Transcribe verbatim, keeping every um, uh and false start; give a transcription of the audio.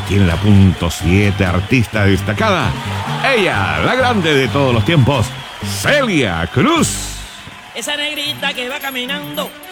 aquí en la punto siete, artista destacada. Ella, la grande de todos los tiempos, Celia Cruz. Esa negrita que va caminando